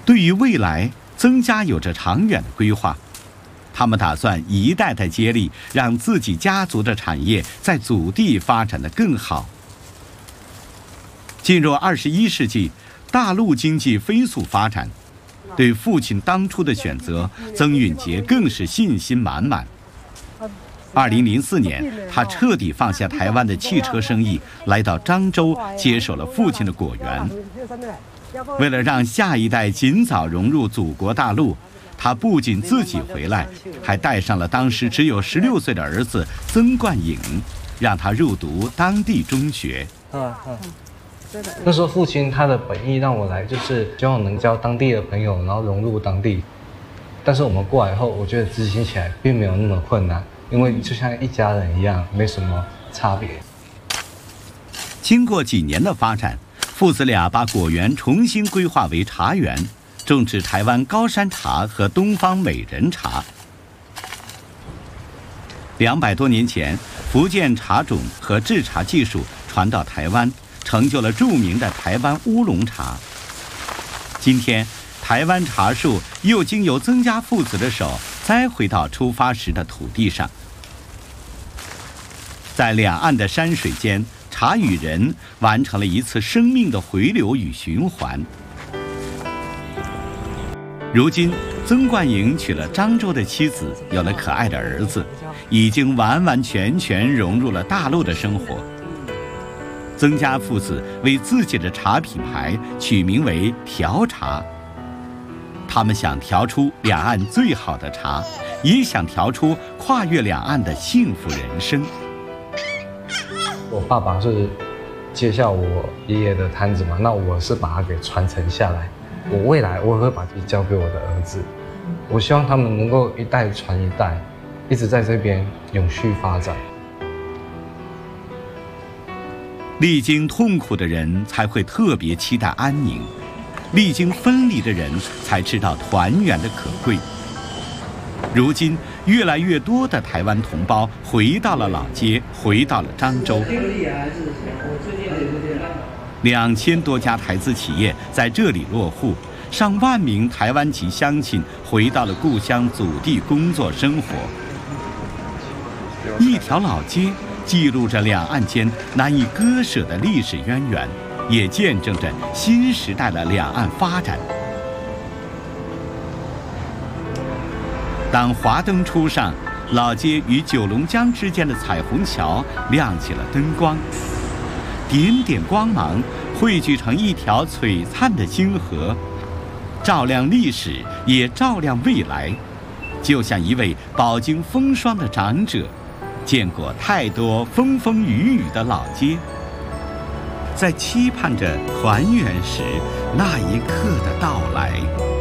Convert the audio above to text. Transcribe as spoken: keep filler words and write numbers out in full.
对于未来，曾家有着长远的规划。他们打算一代代接力，让自己家族的产业在祖地发展得更好。进入二十一世纪，大陆经济飞速发展，对父亲当初的选择，曾允杰更是信心满满。二零零四年，他彻底放下台湾的汽车生意，来到漳州接手了父亲的果园。为了让下一代尽早融入祖国大陆，他不仅自己回来，还带上了当时只有十六岁的儿子曾冠颖，让他入读当地中学。 嗯嗯。那时候父亲他的本意让我来，就是希望能交当地的朋友，然后融入当地。但是我们过来后，我觉得执行起来并没有那么困难，因为就像一家人一样，没什么差别。 经过几年的发展，父子俩把果园重新规划为茶园，种植台湾高山茶和东方美人茶。两百多年前，福建茶种和制茶技术传到台湾，成就了著名的台湾乌龙茶。今天，台湾茶树又经由曾家父子的手栽回到出发时的土地上。在两岸的山水间，茶与人完成了一次生命的回流与循环。如今，曾冠颖娶了漳州的妻子，有了可爱的儿子，已经完完全全融入了大陆的生活。曾家父子为自己的茶品牌取名为调茶，他们想调出两岸最好的茶，也想调出跨越两岸的幸福人生。 我爸爸是接下我爷爷的摊子嘛，那我是把它给传承下来。我未来我也会把这交给我的儿子，我希望他们能够一代传一代，一直在这边永续发展。 历经痛苦的人才会特别期待安宁，历经分离的人才知道团圆的可贵。如今，越来越多的台湾同胞回到了老街，回到了漳州。两千多家台资企业在这里落户，上万名台湾籍乡亲回到了故乡祖地工作生活。一条老街记录着两岸间难以割舍的历史渊源，也见证着新时代的两岸发展。当华灯初上，老街与九龙江之间的彩虹桥亮起了灯光，点点光芒汇聚成一条璀璨的星河，照亮历史，也照亮未来。就像一位饱经风霜的长者，见过太多风风雨雨的老街，在期盼着团圆时那一刻的到来。